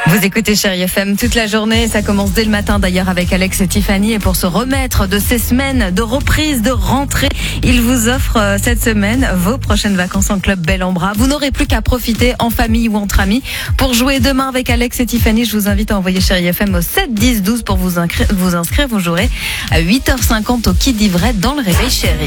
Vous écoutez Chérie FM toute la journée, ça commence dès le matin d'ailleurs avec Alex et Tiffany, et pour se remettre de ces semaines de reprise, de rentrée, ils vous offrent cette semaine vos prochaines vacances en club Bel en Bras. Vous n'aurez plus qu'à profiter en famille ou entre amis. Pour jouer demain avec Alex et Tiffany, je vous invite à envoyer Chérie FM au 7 10 12 pour vous inscrire. Vous jouerez à 8h50 au Quai d'Ivray dans le Réveil Chérie.